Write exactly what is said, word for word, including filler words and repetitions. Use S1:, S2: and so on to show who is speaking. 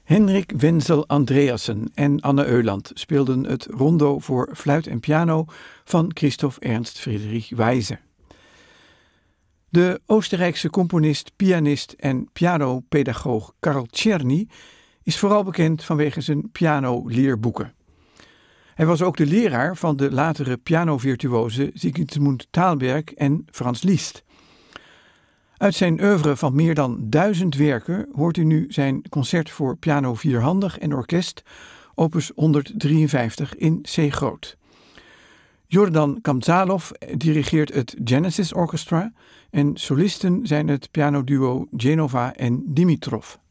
S1: Henrik Wenzel Andreassen en Anne Euland speelden het rondo voor fluit en piano van Christoph Ernst Friedrich Weise. De Oostenrijkse componist, pianist en pianopedagoog Karl Czerny is vooral bekend vanwege zijn pianoleerboeken. Hij was ook de leraar van de latere pianovirtuozen Sigismund Thalberg en Franz Liszt. Uit zijn oeuvre van meer dan duizend werken hoort u nu zijn concert voor piano vierhandig en orkest, opus honderddrieënvijftig in C groot. Jordan Kamzalov dirigeert het Genesis Orchestra en solisten zijn het pianoduo Genova en Dimitrov.